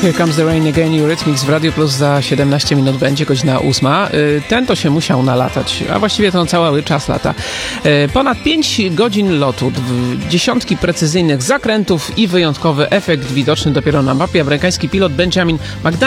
Here Comes the Rain Again, Eurythmics w Radio Plus za 17 minut będzie, godzina 8. Ten to się musiał nalatać, a właściwie to cały czas lata. Ponad 5 godzin lotu, dziesiątki precyzyjnych zakrętów i wyjątkowy efekt widoczny dopiero na mapie. Amerykański pilot Benjamin McDaniel